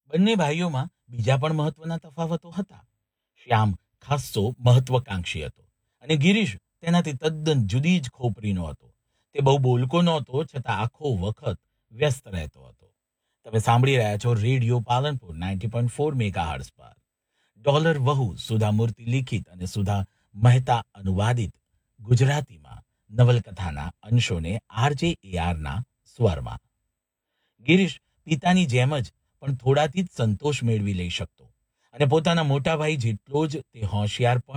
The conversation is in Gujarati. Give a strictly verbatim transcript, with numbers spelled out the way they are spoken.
બંને ભાઈઓમાં બીજા પણ મહત્વના તફાવતો હતા. શ્યામ ખાસ્સો મહત્વકાંક્ષી હતો અને ગિરીશ તેનાથી તદ્દન જુદી જ ખોપરીનો હતો. તે બહુ બોલકો નહોતો, છતાં આખો વખત વ્યસ્ત રહેતો હતો. તમે સાંભળી રહ્યા છો radio Palanpur ninety point four mega hertz પર. ડોલર વહુ સુધા મૂર્તિ લિખિત અને સુધા મહેતા અનુવાદિત ગુજરાતીમાં નવલકથાના અંશોને આરજે એઆરના સ્વરમાં. ગિરીશ પિતાની જેમ જ પણ થોડાથી જ સંતોષ મેળવી લઈ શકતો અને પોતાના મોટા ભાઈ જેટલો જ તે હોશિયાર પણ